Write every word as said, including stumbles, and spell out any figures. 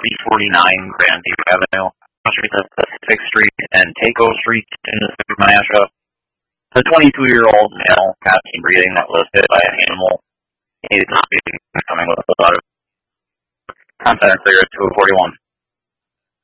three forty-nine Grandview Avenue, sixth Street, and Taco Street in the city of Menasha. The twenty-two-year-old male has been breathing that was hit by an animal. He is not coming with a lot of contact clear at two forty-one.